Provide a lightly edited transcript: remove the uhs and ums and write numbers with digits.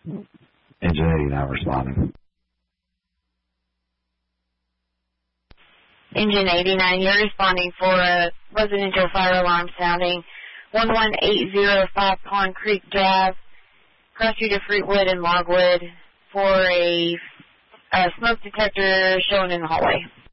Engine 89 responding. Engine 89, you're responding for a residential fire alarm sounding 11805 Pond Creek Drive, cross street of Fruitwood and Logwood for a smoke detector showing in the hallway.